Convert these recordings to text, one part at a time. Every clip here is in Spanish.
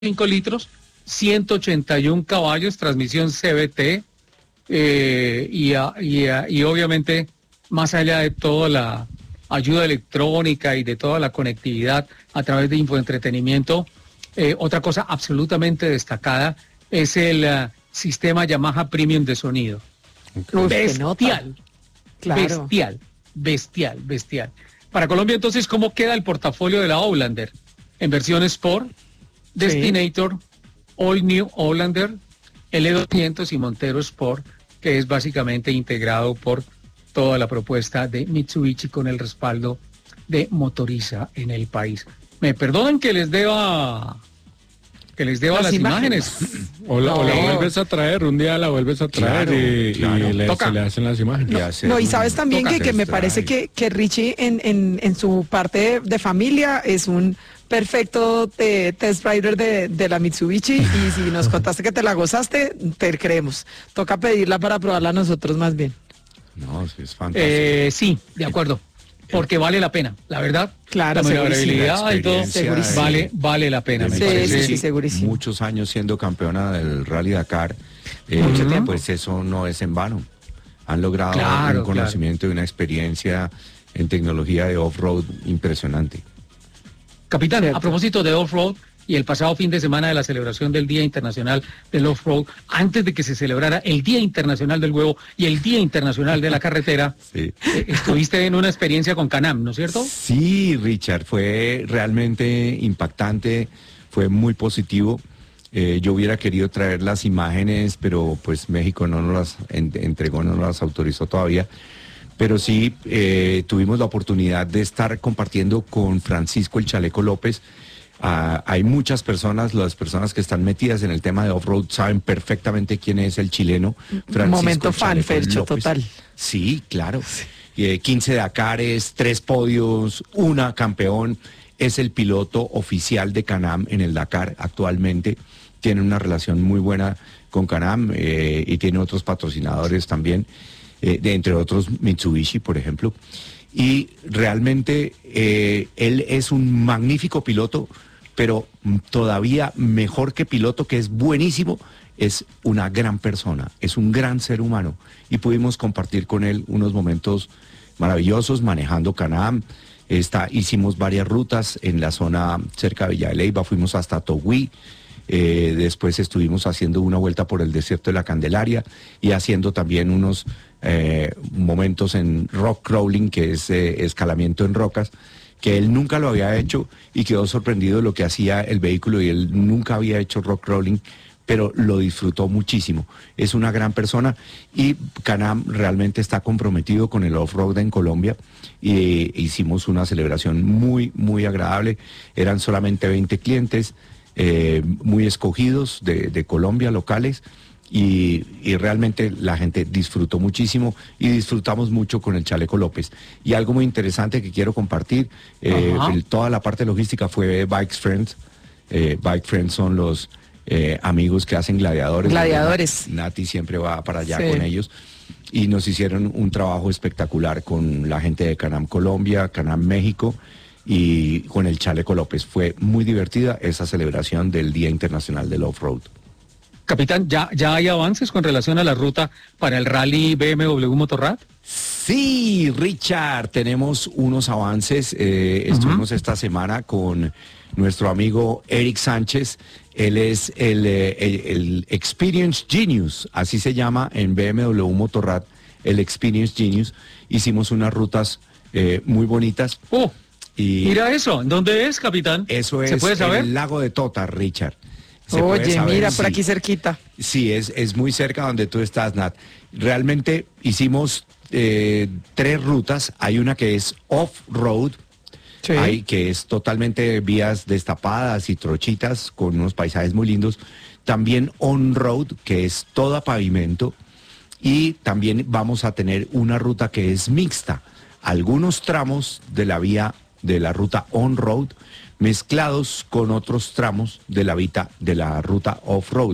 5 litros, 181 caballos, transmisión CVT, y obviamente, más allá de toda la ayuda electrónica y de toda la conectividad a través de infoentretenimiento, otra cosa absolutamente destacada es el sistema Yamaha Premium de sonido. Bestial, claro. Bestial. Para Colombia, entonces, ¿cómo queda el portafolio de la Outlander? En versión Sport, Destinator, All New Outlander, L200 y Montero Sport, que es básicamente integrado por toda la propuesta de Mitsubishi con el respaldo de Motoriza en el país. Me perdonan que les deba las imágenes. O la vuelves a traer, un día la vuelves a traer, claro, se le hacen las imágenes. No, y sabes también que me parece que Richie en su parte de familia es un perfecto test rider de la Mitsubishi, y si nos contaste que te la gozaste, te creemos. Toca pedirla para probarla nosotros más bien. No, sí, es fantástico. Sí, de acuerdo. Porque vale la pena, la verdad. Claro, la maniobrabilidad y todo, vale la pena. Sí, segurísimo. Muchos años siendo campeona del Rally Dakar, pues eso no es en vano. Han logrado un conocimiento y una experiencia en tecnología de off-road impresionante. Capitán, a propósito de off-road y el pasado fin de semana de la celebración del Día Internacional del Off-Road, antes de que se celebrara el Día Internacional del Huevo y el Día Internacional de la Carretera, estuviste en una experiencia con Can-Am, ¿no es cierto? Sí, Richard, fue realmente impactante, fue muy positivo. Yo hubiera querido traer las imágenes, pero pues México no nos las entregó, no nos las autorizó todavía. Pero sí, tuvimos la oportunidad de estar compartiendo con Francisco el Chaleco López. Hay muchas personas, las personas que están metidas en el tema de off-road saben perfectamente quién es el chileno Francisco. Momento fan, Fercho, total. Sí, claro. 15 Dakares, 3 podios, 1 campeón. Es el piloto oficial de Can-Am en el Dakar actualmente. Tiene una relación muy buena con Can-Am y tiene otros patrocinadores también, entre otros Mitsubishi, por ejemplo. Y realmente él es un magnífico piloto, pero todavía mejor que piloto, que es buenísimo, es una gran persona, es un gran ser humano. Y pudimos compartir con él unos momentos maravillosos manejando Can-Am. Hicimos varias rutas en la zona cerca de Villa de Leyva, fuimos hasta Togüí. Después estuvimos haciendo una vuelta por el desierto de la Candelaria y haciendo también unos momentos en rock crawling, que es escalamiento en rocas, que él nunca lo había hecho y quedó sorprendido de lo que hacía el vehículo, y él nunca había hecho rock crawling, pero lo disfrutó muchísimo. Es una gran persona, y Can-Am realmente está comprometido con el off-road en Colombia, y hicimos una celebración muy, muy agradable. Eran solamente 20 clientes, muy escogidos de Colombia, locales, y realmente la gente disfrutó muchísimo, y disfrutamos mucho con el Chaleco López. Y algo muy interesante que quiero compartir, toda la parte logística fue Bike Friends. Bike Friends son los amigos que hacen gladiadores. Nati siempre va para allá con ellos, y nos hicieron un trabajo espectacular con la gente de Can-Am Colombia, Can-Am México, y con el Chaleco López. Fue muy divertida esa celebración del Día Internacional del Off-Road. Capitán, ¿ya hay avances con relación a la ruta para el Rally BMW Motorrad? Sí, Richard, tenemos unos avances. Estuvimos esta semana con nuestro amigo Eric Sánchez. Él es el Experience Genius, así se llama en BMW Motorrad, el Experience Genius. Hicimos unas rutas muy bonitas. Mira eso, ¿dónde es, capitán? Eso es en el lago de Tota, Richard. Oye, mira, por aquí cerquita. Sí, es muy cerca donde tú estás, Nat. Realmente hicimos 3 rutas. Hay una que es off-road, que es totalmente vías destapadas y trochitas con unos paisajes muy lindos. También on-road, que es toda pavimento. Y también vamos a tener una ruta que es mixta. Algunos tramos de la vía de la ruta on-road mezclados con otros tramos de la ruta off-road,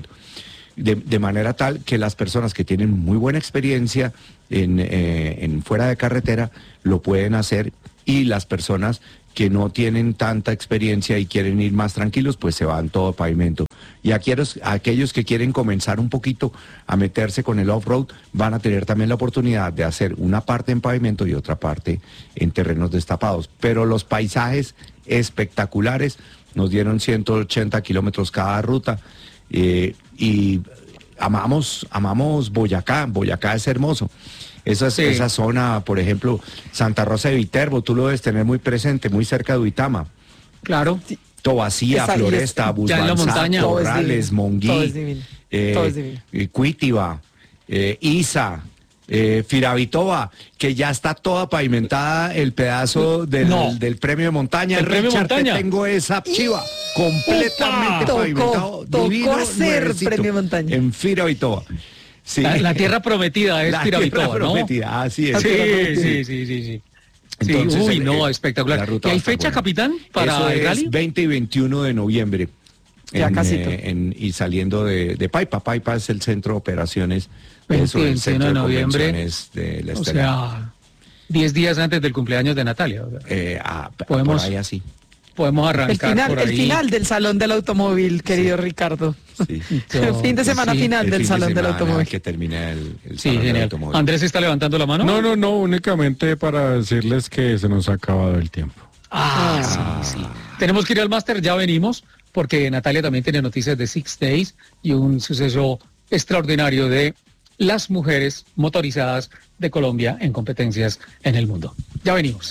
de manera tal que las personas que tienen muy buena experiencia en fuera de carretera lo pueden hacer y las personas que no tienen tanta experiencia y quieren ir más tranquilos, pues se van todo pavimento. Y aquellos que quieren comenzar un poquito a meterse con el off-road, van a tener también la oportunidad de hacer una parte en pavimento y otra parte en terrenos destapados. Pero los paisajes espectaculares, nos dieron 180 kilómetros cada ruta, y amamos Boyacá es hermoso. Esa zona, por ejemplo, Santa Rosa de Viterbo, tú lo debes tener muy presente, muy cerca de Uitama. Claro. Tobacía, Floresta, Busbanzá, Corrales, Monguí, todo es divino. Cuitiba, Isa, Firavitoba, que ya está toda pavimentada el pedazo del premio de montaña. El premio Richard, montaña. Tengo esa chiva completamente pavimentado. Tocó hacer nuevecito, premio montaña. En Firavitoba. Sí. La tierra prometida es Firavitoba, ¿no? Prometida, así es. Sí. Entonces, espectacular. la ruta ¿Y hay va a estar fecha, buena. capitán, para Eso el rally? es 20 y 21 de noviembre. Ya casito. Y saliendo de Paipa. Paipa es el centro de operaciones. 20 y el 21 centro de de noviembre. convenciones de la O Estela. sea, 10 días antes del cumpleaños de Natalia. Por ahí así. Podemos arrancar por ahí. El final del Salón del Automóvil, querido Ricardo. Sí. El fin de semana Sí, final El del fin de Salón del semana Automóvil. que termina el Sí, Salón del genial. Automóvil. ¿Andrés está levantando la mano? No, únicamente para decirles que se nos ha acabado el tiempo. Sí. Tenemos que ir al máster, ya venimos, porque Natalia también tiene noticias de 6 Days y un suceso extraordinario de las mujeres motorizadas de Colombia en competencias en el mundo. Ya venimos.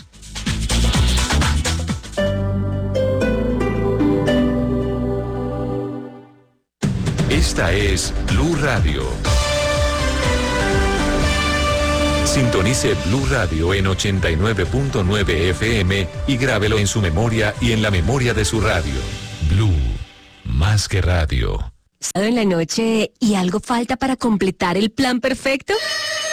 Esta es Blue Radio. Sintonice Blue Radio en 89.9 FM y grábelo en su memoria y en la memoria de su radio. Blue, más que radio. En la noche y algo falta para completar el plan perfecto.